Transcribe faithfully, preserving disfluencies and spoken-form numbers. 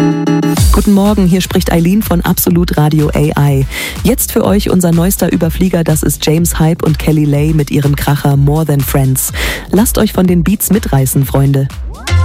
Guten Morgen, hier spricht Eileen von Absolut Radio A I. Jetzt für euch unser neuester Überflieger, das ist James Hype und Kelly Lay mit ihrem Kracher More Than Friends. Lasst euch von den Beats mitreißen, Freunde.